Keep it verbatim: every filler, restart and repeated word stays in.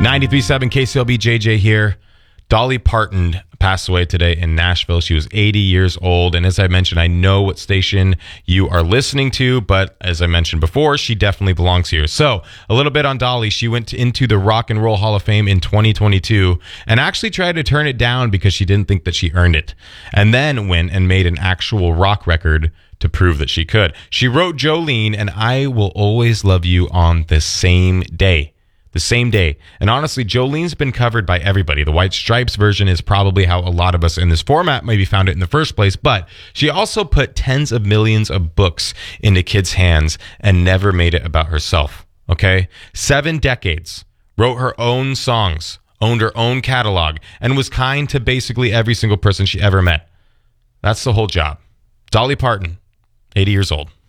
ninety-three point seven K C L B, J J here. Dolly Parton passed away today in Nashville. She was eighty years old. And as I mentioned, I know what station you are listening to, but as I mentioned before, she definitely belongs here. So a little bit on Dolly. She went into the Rock and Roll Hall of Fame in twenty twenty-two and actually tried to turn it down because she didn't think that she earned it. And then went and made an actual rock record to prove that she could. She wrote Jolene and I Will Always Love You on the same day. The same day. And honestly, Jolene's been covered by everybody. The White Stripes version is probably how a lot of us in this format maybe found it in the first place, but she also put tens of millions of books into kids' hands and never made it about herself, okay? Seven decades, wrote her own songs, owned her own catalog, and was kind to basically every single person she ever met. That's the whole job. Dolly Parton, eighty years old.